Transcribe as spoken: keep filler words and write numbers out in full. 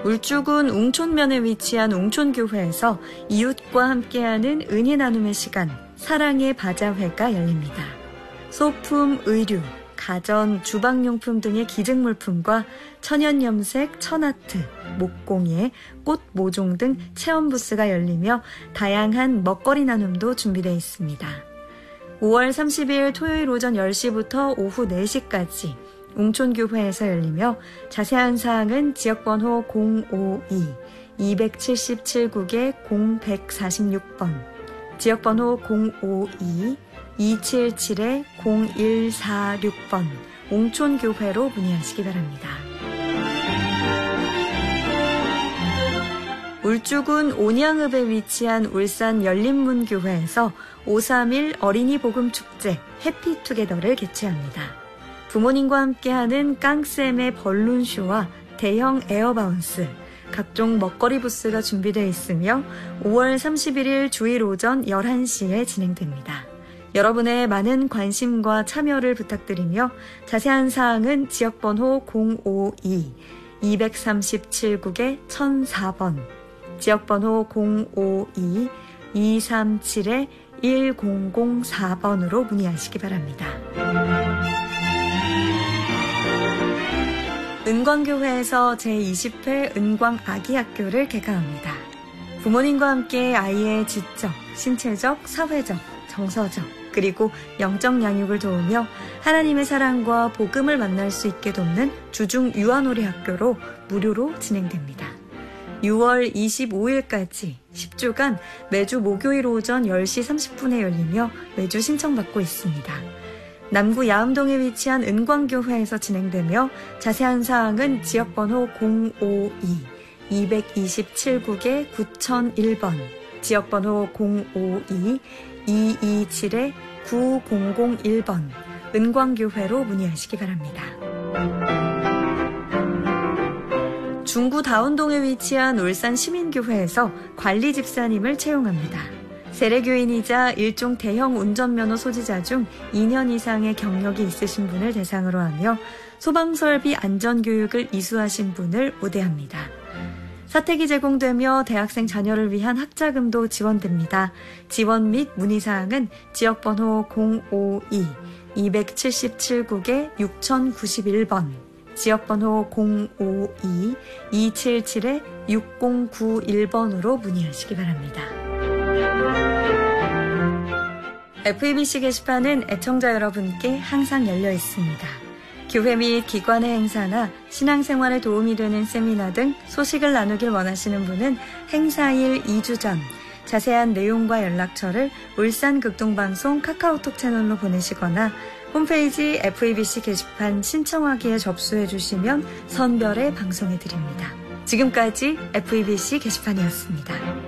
울주군 웅촌면에 위치한 웅촌교회에서 이웃과 함께하는 은혜 나눔의 시간, 사랑의 바자회가 열립니다. 소품, 의류, 가전, 주방용품 등의 기증물품과 천연염색, 천아트, 목공예, 꽃 모종 등 체험 부스가 열리며 다양한 먹거리 나눔도 준비되어 있습니다. 오월 삼십일 토요일 오전 열 시부터 오후 네 시까지 웅촌교회에서 열리며 자세한 사항은 지역번호 공오이 이칠칠 국에 공백사십육 번, 지역번호 공오이 이칠칠 공일사육 번 웅촌교회로 문의하시기 바랍니다. 울주군 온양읍에 위치한 울산 열린문교회에서 오삼일 어린이 복음축제 해피투게더를 개최합니다. 부모님과 함께하는 깡쌤의 벌룬쇼와 대형 에어바운스, 각종 먹거리 부스가 준비되어 있으며 오월 삼십일일 주일 오전 열한 시에 진행됩니다. 여러분의 많은 관심과 참여를 부탁드리며 자세한 사항은 지역번호 공오이 이삼칠 국에 천사 번, 지역번호 공오이 이삼칠 일공공사 번으로 문의하시기 바랍니다. 은광교회에서 제이십 회 은광아기학교를 개강합니다. 부모님과 함께 아이의 지적, 신체적, 사회적, 정서적, 그리고 영적 양육을 도우며 하나님의 사랑과 복음을 만날 수 있게 돕는 주중 유아놀이 학교로 무료로 진행됩니다. 유월 이십오일까지 십 주간 매주 목요일 오전 열 시 삼십 분에 열리며 매주 신청받고 있습니다. 남구 야음동에 위치한 은광교회에서 진행되며 자세한 사항은 지역번호 공오이 이이칠 국에 구천일 번, 지역번호 공오이 이이칠 구공공일 번 은광교회로 문의하시기 바랍니다. 중구 다운동에 위치한 울산 시민교회에서 관리집사님을 채용합니다. 세례교인이자 일종 대형 운전면허 소지자 중 이 년 이상의 경력이 있으신 분을 대상으로 하며 소방설비 안전교육을 이수하신 분을 우대합니다. 사택이 제공되며 대학생 자녀를 위한 학자금도 지원됩니다. 지원 및 문의사항은 지역번호 공오이 이칠칠 국에 육천구십일 번, 지역번호 공오이 이칠칠 육공구일 번으로 문의하시기 바랍니다. 에프이비씨 게시판은 애청자 여러분께 항상 열려 있습니다. 교회 및 기관의 행사나 신앙생활에 도움이 되는 세미나 등 소식을 나누길 원하시는 분은 행사일 이 주 전 자세한 내용과 연락처를 울산극동방송 카카오톡 채널로 보내시거나 홈페이지 에프이비씨 게시판 신청하기에 접수해 주시면 선별해 방송해 드립니다. 지금까지 에프이비씨 게시판이었습니다.